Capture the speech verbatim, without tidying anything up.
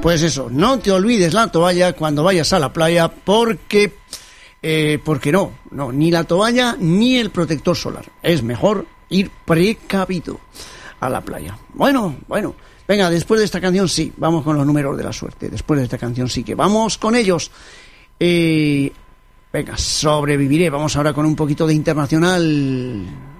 Pues eso, no te olvides la toalla cuando vayas a la playa, porque, eh, porque no, no, ni la toalla ni el protector solar. Es mejor ir precavido a la playa. Bueno, bueno, venga, después de esta canción sí, vamos con los números de la suerte. Después de esta canción sí que vamos con ellos. Eh, venga, sobreviviré. Vamos ahora con un poquito de internacional.